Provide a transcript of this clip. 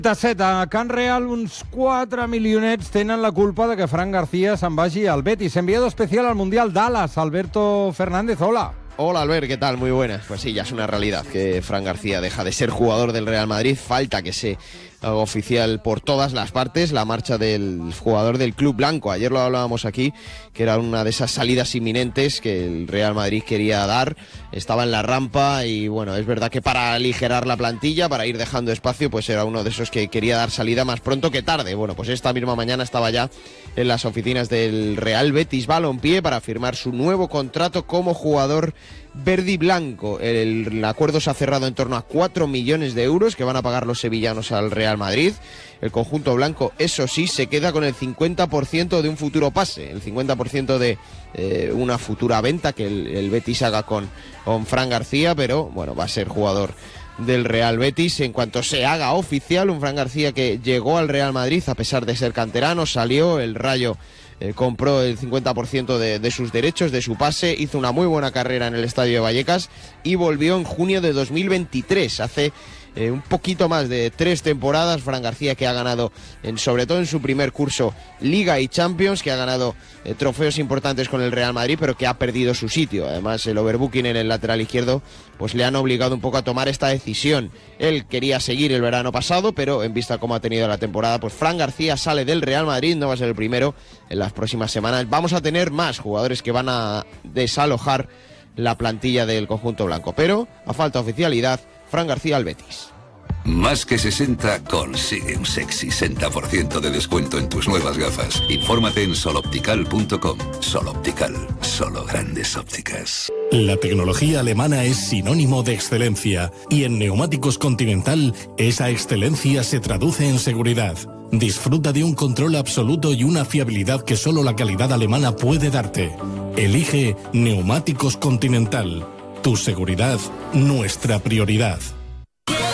A Can Real, uns 4 milionets tenen la culpa de que Fran García se'n vagi al Betis. Enviado especial al Mundial Dallas, Alberto Fernández, hola. Hola Albert, ¿qué tal? Muy buenas. Pues sí, ya es una realidad que Fran García deja de ser jugador del Real Madrid. Falta que se haga oficial por todas las partes la marcha del jugador del Club Blanco. Ayer lo hablábamos aquí, que era una de esas salidas inminentes que el Real Madrid quería dar. Estaba en la rampa y bueno, es verdad que para aligerar la plantilla, para ir dejando espacio, pues era uno de esos que quería dar salida más pronto que tarde. Bueno, pues esta misma mañana estaba ya en las oficinas del Real Betis Balompié para firmar su nuevo contrato como jugador verde y blanco. El acuerdo se ha cerrado en torno a 4 millones de euros que van a pagar los sevillanos al Real Madrid. El conjunto blanco, eso sí, se queda con el 50% de un futuro pase, el 50% de una futura venta que el Betis haga con Fran García, pero bueno, va a ser jugador del Real Betis en cuanto se haga oficial. Un Fran García que llegó al Real Madrid a pesar de ser canterano, salió, el Rayo compró el 50% de sus derechos, de su pase, hizo una muy buena carrera en el Estadio de Vallecas y volvió en junio de 2023, hace un poquito más de 3 temporadas. Fran García, que ha ganado, sobre todo en su primer curso, Liga y Champions, que ha ganado trofeos importantes con el Real Madrid, pero que ha perdido su sitio. Además, el overbooking en el lateral izquierdo pues le han obligado un poco a tomar esta decisión. Él quería seguir el verano pasado, pero en vista cómo ha tenido la temporada, pues Fran García sale del Real Madrid, no va a ser el primero. En las próximas semanas vamos a tener más jugadores que van a desalojar la plantilla del conjunto blanco, pero a falta de oficialidad, Fran García al Betis. Más que 60 consigue un sexy 60% de descuento en tus nuevas gafas. Infórmate en soloptical.com. Soloptical, solo grandes ópticas. La tecnología alemana es sinónimo de excelencia y en Neumáticos Continental esa excelencia se traduce en seguridad. Disfruta de un control absoluto y una fiabilidad que solo la calidad alemana puede darte. Elige Neumáticos Continental. Tu seguridad, nuestra prioridad.